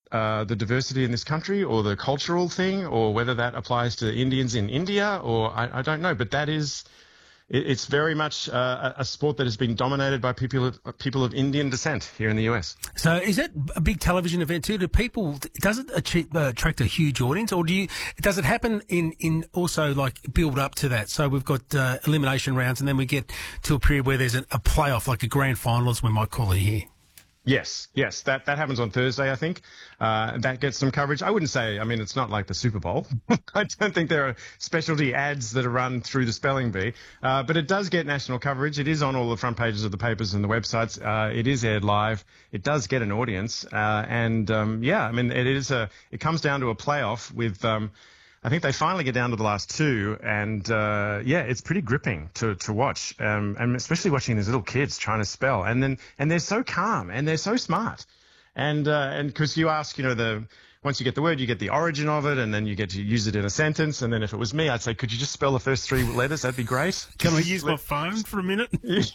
the diversity in this country or the cultural thing, or whether that applies to Indians in India, or I don't know. But that is, it's very much a sport that has been dominated by people of Indian descent here in the US. So is that a big television event too? Does it attract a huge audience, or does it happen in also like build up to that? So we've got elimination rounds, and then we get to a period where there's a playoff, like a grand final, as we might call it here. Yes, that happens on Thursday, I think. That gets some coverage. I wouldn't say, I mean, it's not like the Super Bowl. I don't think there are specialty ads that are run through the spelling bee, but it does get national coverage. It is on all the front pages of the papers and the websites. It is aired live. It does get an audience, I mean, it comes down to a playoff with. I think they finally get down to the last two, and it's pretty gripping to watch, and especially watching these little kids trying to spell, and they're so calm and they're so smart, and because you ask, once you get the word, you get the origin of it, and then you get to use it in a sentence, and then if it was me, I'd say, could you just spell the first three letters? That'd be great. Can I use my phone for a minute?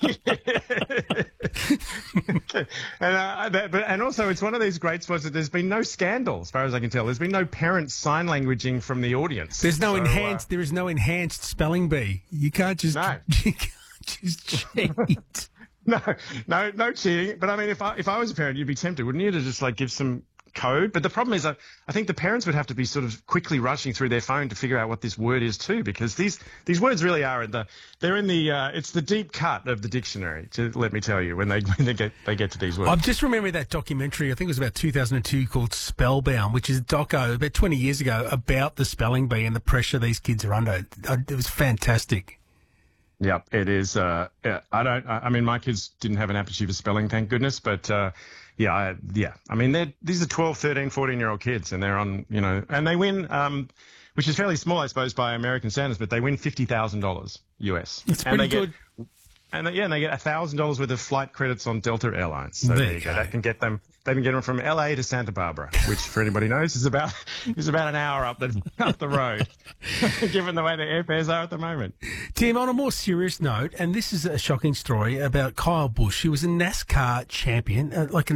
And also, it's one of these great sports that there's been no scandal, as far as I can tell. There's been no parent sign languaging from the audience. There is no enhanced spelling bee. You can't just cheat. No cheating. But I mean, if I was a parent, you'd be tempted, wouldn't you, to just like give some code? But the problem is, I think the parents would have to be sort of quickly rushing through their phone to figure out what this word is too, because these words really are it's the deep cut of the dictionary. Let me tell you, when they get to these words. I'm just remembering that documentary. I think it was about 2002 called Spellbound, which is a doco about 20 years ago about the spelling bee and the pressure these kids are under. It was fantastic. Yeah, it is. I mean, my kids didn't have an aptitude for spelling, thank goodness, but. I mean, these are 12, 13, 14-year-old kids, and they're on, and they win, which is fairly small, I suppose, by American standards, but they win $50,000 US. It's pretty good. And they get $1,000 worth of flight credits on Delta Airlines. So there you go. They can get them from LA to Santa Barbara, which, for anybody knows, is about an hour up the road, given the way the airfares are at the moment. Tim, on a more serious note, and this is a shocking story about Kyle Busch. He was a NASCAR champion, like a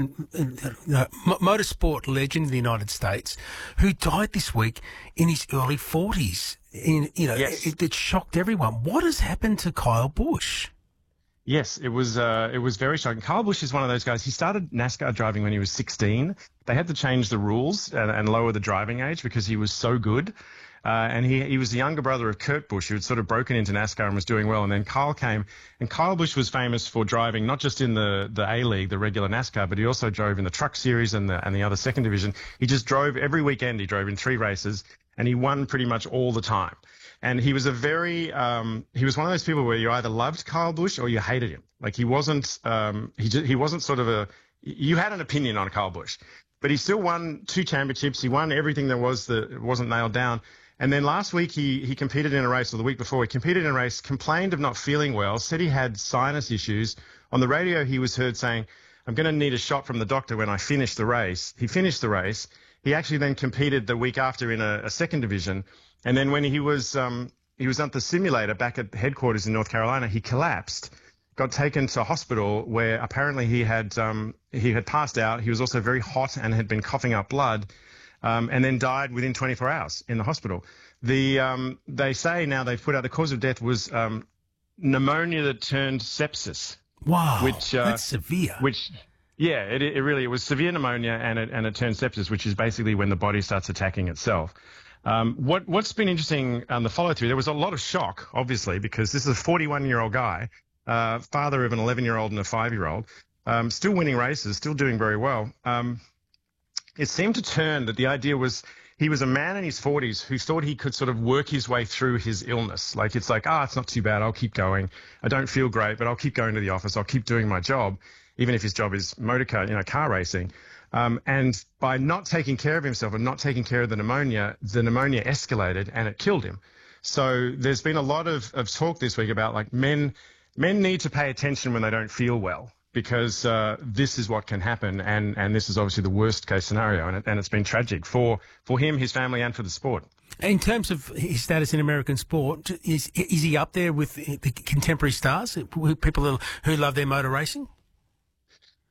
motorsport legend in the United States, who died this week in his early 40s. Yes. It shocked everyone. What has happened to Kyle Busch? Yes, it was very shocking. Kyle Busch is one of those guys. He started NASCAR driving when he was 16. They had to change the rules and lower the driving age because he was so good. And he was the younger brother of Kurt Busch, who had sort of broken into NASCAR and was doing well. And then Kyle came, and Kyle Busch was famous for driving not just in the A-League, the regular NASCAR, but he also drove in the Truck Series and the other second division. He just drove every weekend. He drove in 3 races, and he won pretty much all the time. And he was he was one of those people where you either loved Kyle Busch or you hated him. Like he wasn't sort of you had an opinion on Kyle Busch, but he still won 2 championships. He won everything there was that wasn't nailed down. And then last week he competed in a race, or the week before he competed in a race, complained of not feeling well, said he had sinus issues. On the radio, he was heard saying, "I'm going to need a shot from the doctor when I finish the race." He finished the race. He actually then competed the week after in a second division. And then when he was at the simulator back at headquarters in North Carolina, he collapsed, got taken to hospital where apparently he had passed out. He was also very hot and had been coughing up blood, and then died within 24 hours in the hospital. They say now they've put out the cause of death was pneumonia that turned sepsis. Wow, that's severe. It was severe pneumonia and it turned sepsis, which is basically when the body starts attacking itself. What's been interesting on the follow through, there was a lot of shock, obviously, because this is a 41-year-old guy, father of an 11-year-old and a 5-year-old, still winning races, still doing very well. It seemed to turn that the idea was he was a man in his 40s who thought he could sort of work his way through his illness. Like, it's like, it's not too bad. I'll keep going. I don't feel great, but I'll keep going to the office. I'll keep doing my job, even if his job is car racing. And by not taking care of himself and not taking care of the pneumonia escalated and it killed him. So there's been a lot of talk this week about like men need to pay attention when they don't feel well, because this is what can happen. And this is obviously the worst case scenario. And it's been tragic for him, his family, and for the sport. In terms of his status in American sport, is he up there with the contemporary stars, people who love their motor racing?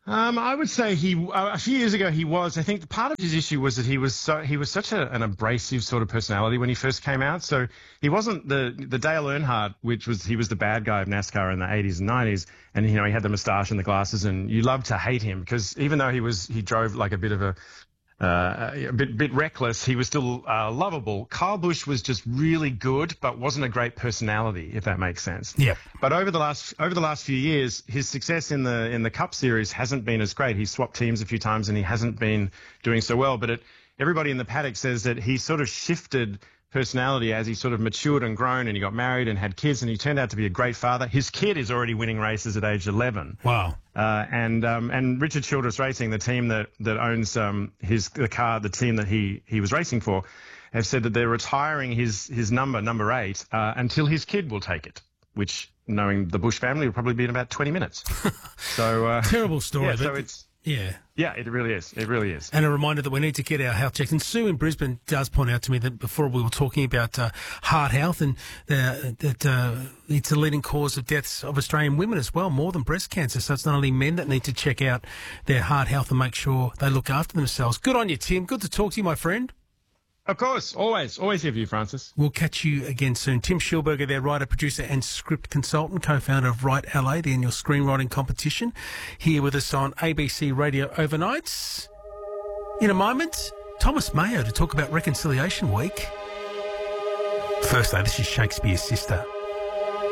I would say a few years ago he was. I think part of his issue was that he was such an abrasive sort of personality when he first came out. So he wasn't the Dale Earnhardt, he was the bad guy of NASCAR in the 80s and 90s, and he had the moustache and the glasses, and you loved to hate him because even though he drove like a bit of a bit reckless, he was still lovable. Kyle Busch was just really good, but wasn't a great personality, if that makes sense. Yeah. But over the last few years, his success in the Cup Series hasn't been as great. He's swapped teams a few times, and he hasn't been doing so well. But everybody in the paddock says that he sort of shifted personality as he sort of matured and grown, and he got married and had kids, and he turned out to be a great father. His kid is already winning races at age 11. Wow. And Richard Childress Racing, the team that owns the team that he was racing for, have said that they're retiring his number 8 until his kid will take it, which, knowing the Busch family, will probably be in about 20 minutes. So terrible story. Yeah, so it's. Yeah, it really is. It really is. And a reminder that we need to get our health checks. And Sue in Brisbane does point out to me that before we were talking about heart health, and that it's a leading cause of deaths of Australian women as well, more than breast cancer. So it's not only men that need to check out their heart health and make sure they look after themselves. Good on you, Tim. Good to talk to you, my friend. Of course. Always here for you, Francis. We'll catch you again soon. Tim Schulberger, their writer, producer and script consultant, co-founder of Write LA, the annual screenwriting competition, here with us on ABC Radio Overnights. In a moment, Thomas Mayo to talk about Reconciliation Week. First though, this is Shakespeare's Sister.